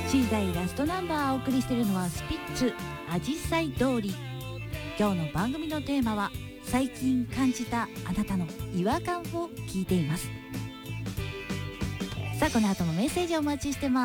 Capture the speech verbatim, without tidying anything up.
しちじ台ラストナンバーをお送りしているのはスピッツあじさい通り。今日の番組のテーマは最近感じたあなたの違和感を聞いています。さあこの後もメッセージをお待ちしてます。